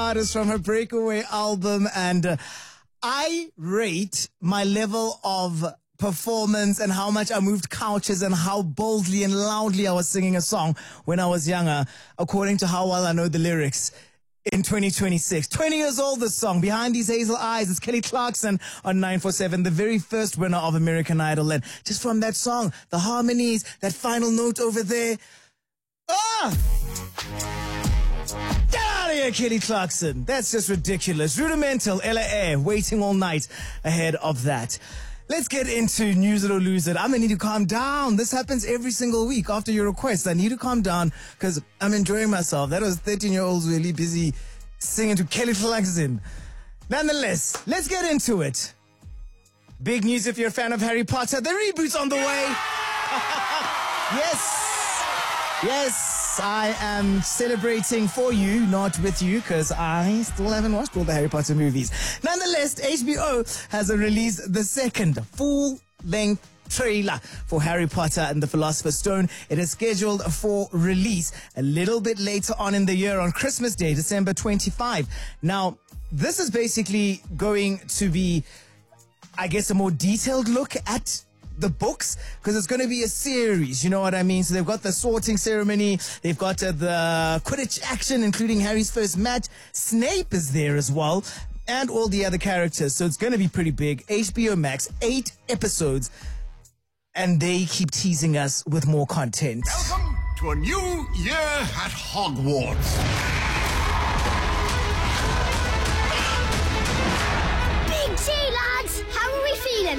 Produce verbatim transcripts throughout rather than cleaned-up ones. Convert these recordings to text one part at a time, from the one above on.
Artist from her Breakaway album. And uh, I rate my level of performance and how much I moved couches and how boldly and loudly I was singing a song when I was younger, according to how well I know the lyrics. In twenty twenty-six, twenty years old, this song, Behind These Hazel Eyes. It's Kelly Clarkson on nine four seven, the very first winner of American Idol. And just from that song, the harmonies, that final note over there. Ah! Get out of here, Kelly Clarkson. That's just ridiculous. Rudimental, Ella Air, Waiting All Night ahead of that. Let's get into News It or Lose It. I'm going to need to calm down. This happens every single week after your request. I need to calm down because I'm enjoying myself. That was thirteen-year-olds really busy singing to Kelly Clarkson. Nonetheless, let's get into it. Big news if you're a fan of Harry Potter. The reboot's on the way. Yes. Yes, I am celebrating for you, not with you, because I still haven't watched all the Harry Potter movies. Nonetheless, H B O has released the second full-length trailer for Harry Potter and the Philosopher's Stone. It is scheduled for release a little bit later on in the year on Christmas Day, December twenty-fifth. Now, this is basically going to be, I guess, a more detailed look at the books, because it's going to be a series, you know what I mean? So they've got the sorting ceremony, they've got uh, the Quidditch action, including Harry's first match. Snape is there as well, and all the other characters. So it's going to be pretty big. H B O Max, eight episodes, and they keep teasing us with more content. Welcome to a new year at Hogwarts. Big T, lads! How are we feeling?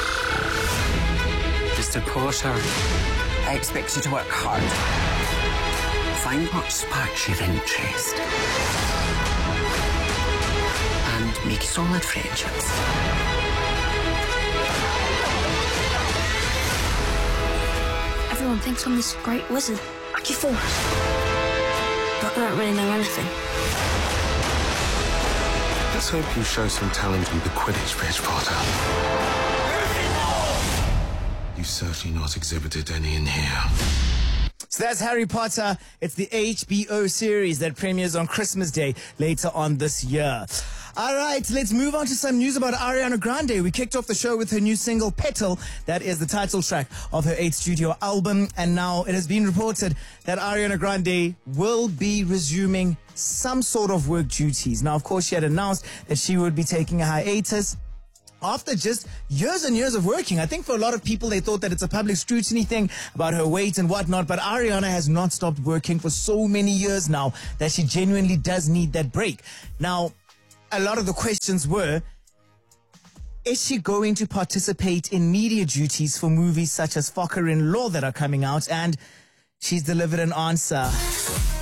Mister Potter, I expect you to work hard. Find what sparks your interest. And make solid friendships. Everyone thinks I'm this great wizard, like you thought. But I don't really know anything. Let's hope you show some talent with the Quidditch pitch, Potter. You've certainly not exhibited any in here. So that's Harry Potter. It's the H B O series that premieres on Christmas Day later on this year. All right, let's move on to some news about Ariana Grande. We kicked off the show with her new single, Petal. That is the title track of her eighth studio album. And now it has been reported that Ariana Grande will be resuming some sort of work duties. Now, of course, she had announced that she would be taking a hiatus after just years and years of working. I think for a lot of people, they thought that it's a public scrutiny thing about her weight and whatnot, but Ariana has not stopped working for so many years now that she genuinely does need that break. Now, a lot of the questions were, is she going to participate in media duties for movies such as Fokker in Law that are coming out? And she's delivered an answer.